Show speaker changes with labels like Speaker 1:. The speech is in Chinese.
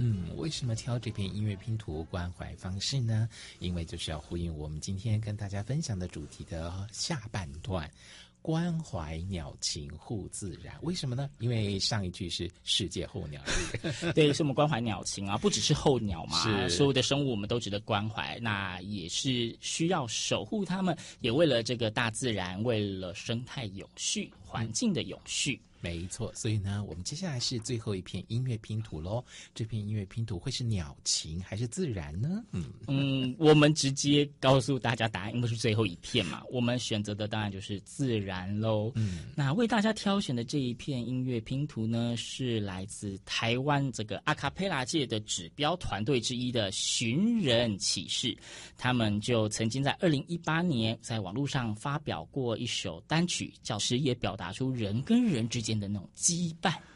Speaker 1: 为什么挑这篇音乐拼图关怀方式呢？因为就是要呼应我们今天跟大家分享的主题的下半段，关怀鸟禽护自然。为什么呢？因为上一句是世界候鸟日
Speaker 2: 对，是我们关怀鸟禽啊，不只是候鸟嘛，所有的生物我们都值得关怀，那也是需要守护它们，也为了这个大自然，为了生态永续、环境的永续。
Speaker 1: 没错，所以呢，我们接下来是最后一片音乐拼图咯。这片音乐拼图会是鸟禽还是自然呢？
Speaker 2: 我们直接告诉大家答案，因为是最后一片嘛，我们选择的当然就是自然咯。那为大家挑选的这一片音乐拼图呢，是来自台湾这个阿卡贝拉界的指标团队之一的寻人启事，他们就曾经在2018年在网络上发表过一首单曲，叫时也表达出人跟人之间的那种羁绊。